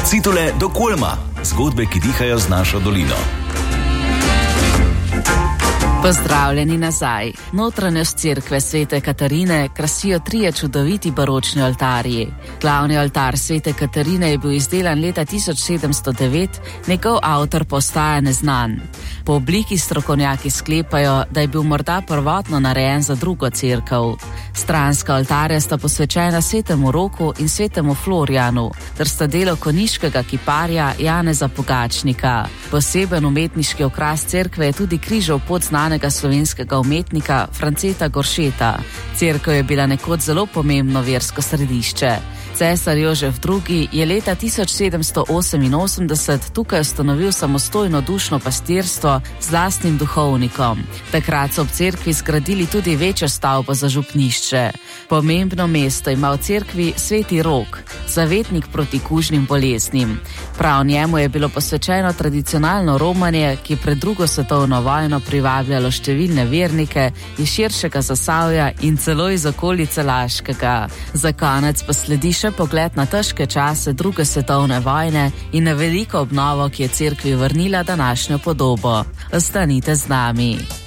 Od Citule do Kulma. Zgodbe, ki dihajo z našo dolino. Pozdravljeni nazaj. Notranjost cerkve Svete Katarine krasijo 3 čudoviti baročni oltarji. Glavni oltar Svete Katarine je bil izdelan leta 1709, njegov avtor pa ostaja neznan. Po obliki strokovnjaki sklepajo, da je bil morda prvotno narejen za drugo cerkev. Stranska oltarja sta posvečena Svetemu Roku in Svetemu Florijanu, ter sta delo konjiškega kiparja Janeza Pogačnika. Poseben umetniški okras cerkve je tudi križev pot znanega slovenskega umetnika Franceta Goršeta. Cerkev je bila nekoč zelo pomembno versko središče. Cesar Jožef II. Je leta 1788 tukaj ustanovil samostojno dušno pastirstvo z lastnim duhovnikom. Takrat so ob cerkvi zgradili tudi večjo stavbo za župnišče. Pomembno mesto ima v cerkvi Sveti Rok, zavetnik proti kužnim boleznim. Prav njemu je bilo posvečeno tradicionalno romanje, ki je pred drugo svetovno vojno privabljalo številne vernike iz širšega Zasavja in celo iz okolice Laškega. Za konec pa sledi še pogled na težke čase druge svetovne vojne in na veliko obnovo, ki je cerkvi vrnila današnjo podobo. Ostanite z nami.